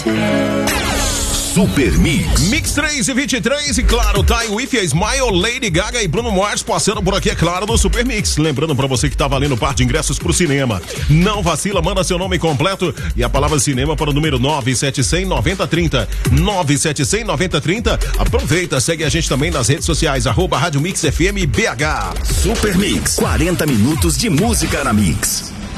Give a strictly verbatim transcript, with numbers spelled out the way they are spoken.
Super Mix. Mix três e vinte e três e claro, tá aí o If, a Smile, Lady Gaga e Bruno Mars passando por aqui, é claro, no Super Mix. Lembrando pra você que tá valendo par de ingressos pro cinema. Não vacila, manda seu nome completo e a palavra cinema para o número nove sete zero zero, nove zero três zero. nove sete zero zero, nove zero três zero. Aproveita, segue a gente também nas redes sociais, arroba Rádio Mix F M B H. Super Mix, quarenta minutos de música na Mix.